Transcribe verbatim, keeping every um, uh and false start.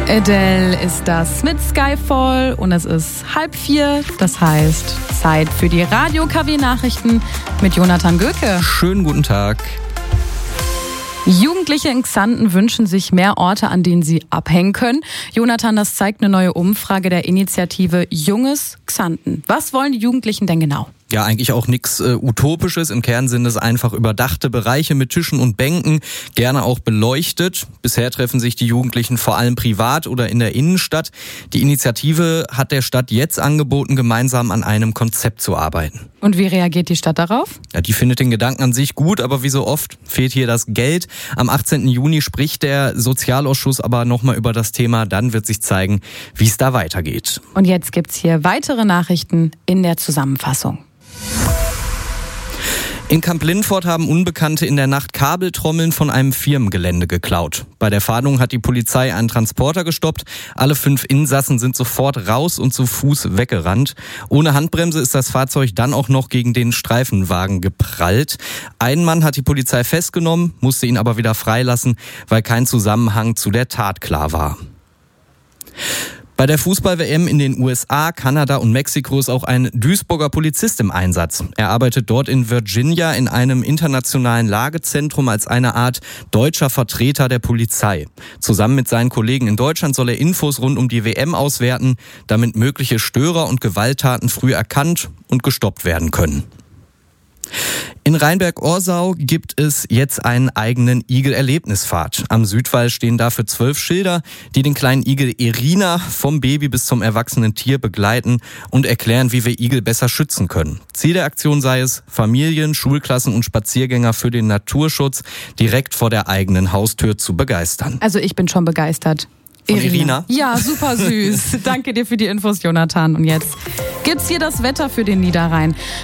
Adele ist das mit Skyfall und es ist halb vier, das heißt Zeit für die Radio-K W-Nachrichten mit Jonathan Göke. Schönen guten Tag. Jugendliche in Xanten wünschen sich mehr Orte, an denen sie abhängen können. Jonathan, das zeigt eine neue Umfrage der Initiative Junges Xanten. Was wollen die Jugendlichen denn genau? Ja, eigentlich auch nichts äh, Utopisches. Im Kern sind es einfach überdachte Bereiche mit Tischen und Bänken, gerne auch beleuchtet. Bisher treffen sich die Jugendlichen vor allem privat oder in der Innenstadt. Die Initiative hat der Stadt jetzt angeboten, gemeinsam an einem Konzept zu arbeiten. Und wie reagiert die Stadt darauf? Ja, die findet den Gedanken an sich gut, aber wie so oft fehlt hier das Geld. Am achtzehnten Juni spricht der Sozialausschuss aber nochmal über das Thema. Dann wird sich zeigen, wie es da weitergeht. Und jetzt gibt's hier weitere Nachrichten in der Zusammenfassung. In Kamp-Lindfort haben Unbekannte in der Nacht Kabeltrommeln von einem Firmengelände geklaut. Bei der Fahndung hat die Polizei einen Transporter gestoppt. Alle fünf Insassen sind sofort raus und zu Fuß weggerannt. Ohne Handbremse ist das Fahrzeug dann auch noch gegen den Streifenwagen geprallt. Ein Mann hat die Polizei festgenommen, musste ihn aber wieder freilassen, weil kein Zusammenhang zu der Tat klar war. Bei der Fußball-W M in den U S A, Kanada und Mexiko ist auch ein Duisburger Polizist im Einsatz. Er arbeitet dort in Virginia in einem internationalen Lagezentrum als eine Art deutscher Vertreter der Polizei. Zusammen mit seinen Kollegen in Deutschland soll er Infos rund um die W M auswerten, damit mögliche Störer und Gewalttaten früh erkannt und gestoppt werden können. In Rheinberg-Orsau gibt es jetzt einen eigenen Igel-Erlebnispfad. Am Südwall stehen dafür zwölf Schilder, die den kleinen Igel Irina vom Baby bis zum erwachsenen Tier begleiten und erklären, wie wir Igel besser schützen können. Ziel der Aktion sei es, Familien, Schulklassen und Spaziergänger für den Naturschutz direkt vor der eigenen Haustür zu begeistern. Also ich bin schon begeistert. Von Irina? Ja, super süß. Danke dir für die Infos, Jonathan. Und jetzt gibt's hier das Wetter für den Niederrhein.